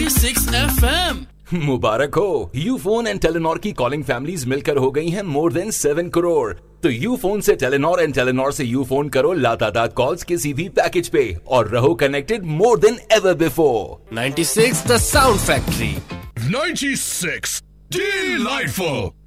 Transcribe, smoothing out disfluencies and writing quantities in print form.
96 FM। मुबारक हो, Ufone and Telenor की calling families मिलकर हो गई हैं मोर देन 7 करोड़। तो यूफोन से टेलीनॉर एंड टेलीनॉर से यूफोन करो लातादार कॉल्स किसी भी पैकेज पे और रहो connected more than ever before. 96 the sound factory. 96 Delightful.